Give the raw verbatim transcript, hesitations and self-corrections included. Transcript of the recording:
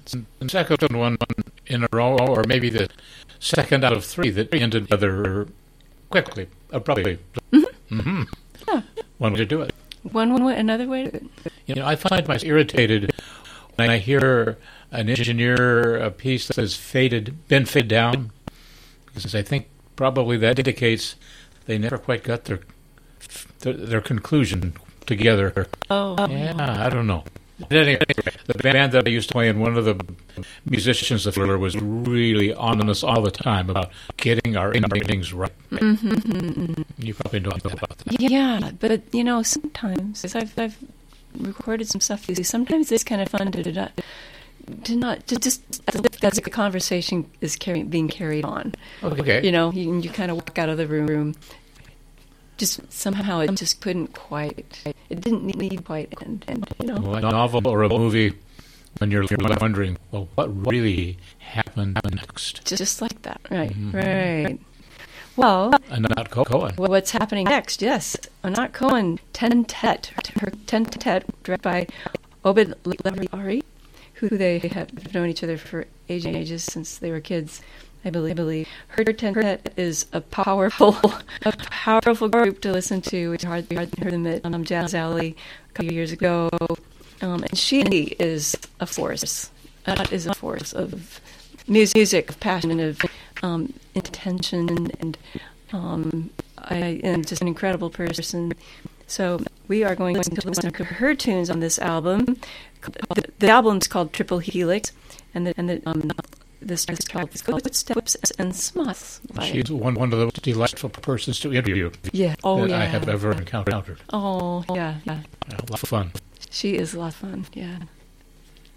the second one in a row, or maybe the second out of three that ended rather quickly, abruptly. Mm-hmm. Mm-hmm. Yeah. One way to do it. One, one way, another way to do it. You know, I find myself irritated when I hear an engineer a piece that has faded, been faded down, because I think probably that indicates they never quite got their their, their conclusion together. Oh, yeah, I don't know. But anyway, the band that I used to play in, one of the musicians of Thriller was really on us all the time about getting our endings right. Mm-hmm. You probably know about that. Yeah, but you know, sometimes as I've I've recorded some stuff. Sometimes it's kind of fun to not to not to just as a conversation is carrying being carried on. Okay, you know, you you kind of walk out of the room. Just somehow it just couldn't quite. It didn't need quite end. And, you know, well, a novel or a movie, when you're wondering, well, what really happened next? Just like that, right? Mm-hmm. Right. Well, Anat Cohen. What's happening next? Yes, Anat Cohen, Tentet, her Tentet, directed by Obed Levari, who they have known each other for ages and ages since they were kids. I believe. I believe her Tentet is a powerful, a powerful group to listen to. We hardly heard them at um, Jazz Alley a couple of years ago, um, and she is a force. That is a force of music, of passion, and of um, intention, and um, I am just an incredible person. So we are going to listen to her tunes on this album. The, the album's called Triple Helix, and the and the um. This is called Footsteps and Smoths. She's one, one of the delightful persons to interview yeah. oh, that yeah. I have ever encountered. Oh, yeah, yeah. A lot of fun. She is a lot of fun, yeah.